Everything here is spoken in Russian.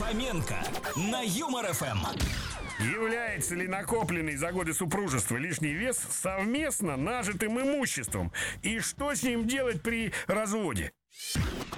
Фоменко на Юмор ФМ. Является ли накопленный за годы супружества лишний вес совместно нажитым имуществом? И что с ним делать при разводе?